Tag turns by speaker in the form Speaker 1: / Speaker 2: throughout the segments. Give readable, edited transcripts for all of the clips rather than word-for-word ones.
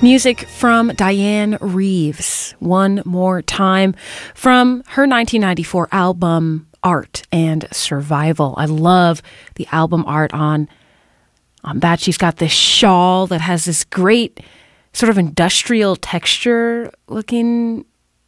Speaker 1: Music from Diane Reeves, One More Time, from her 1994 album Art and Survival. I love the album art on that. She's got this shawl that has this great sort of industrial texture looking,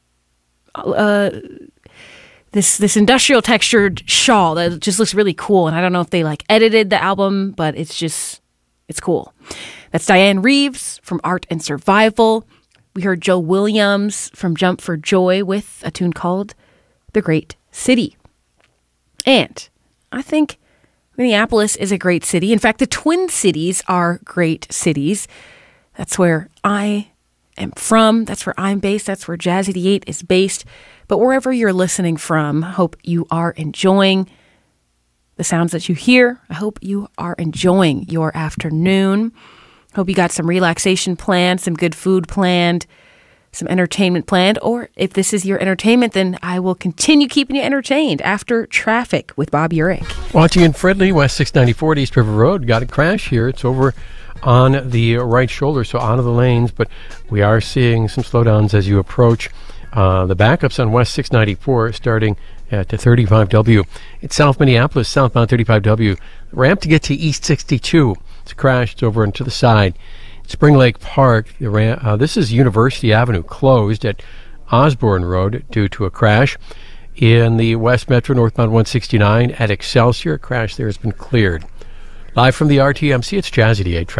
Speaker 1: this industrial textured shawl that just looks really cool. And I don't know if they edited the album, but it's cool. That's Diane Reeves from Art and Survival. We heard Joe Williams from Jump for Joy with a tune called The Great City. And I think Minneapolis is a great city. In fact, the Twin Cities are great cities. That's where I am from. That's where I'm based. That's where Jazz 88 is based. But wherever you're listening from, I hope you are enjoying the sounds that you hear. I hope you are enjoying your afternoon. Hope you got some relaxation planned, some good food planned, some entertainment planned. Or if this is your entertainment, then I will continue keeping you entertained after Traffic with Bob Urich.
Speaker 2: Watching in Fredley, West 694 East River Road. Got a crash here. It's over on the right shoulder, so out of the lanes. But we are seeing some slowdowns as you approach. The backups on West 694 starting at 35W. It's South Minneapolis, southbound 35W. Ramp to get to East 62. It's crashed over and to the side. Spring Lake Park, this is University Avenue, closed at Osborne Road due to a crash. In the West Metro, northbound 169 at Excelsior, a crash there has been cleared. Live from the RTMC, it's Jazz 88.